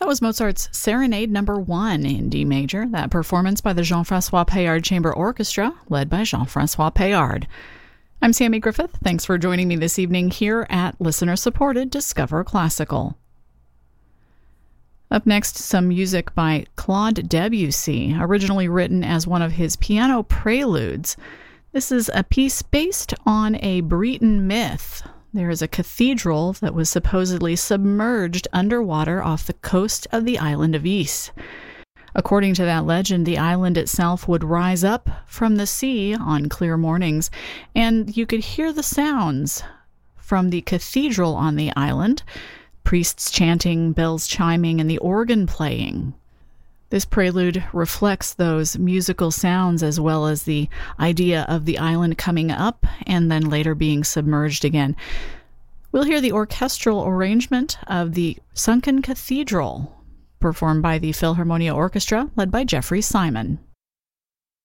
That was Mozart's Serenade No. 1 in D major, that performance by the Jean-François Paillard Chamber Orchestra, led by Jean-François Paillard. I'm Sammy Griffith. Thanks for joining me this evening here at listener-supported Discover Classical. Up next, some music by Claude Debussy, originally written as one of his piano preludes. This is a piece based on a Breton myth. There is a cathedral that was supposedly submerged underwater off the coast of the island of Ys. According to that legend, the island itself would rise up from the sea on clear mornings, and you could hear the sounds from the cathedral on the island, priests chanting, bells chiming, and the organ playing. This prelude reflects those musical sounds as well as the idea of the island coming up and then later being submerged again. We'll hear the orchestral arrangement of the Sunken Cathedral, performed by the Philharmonia Orchestra, led by Jeffrey Simon.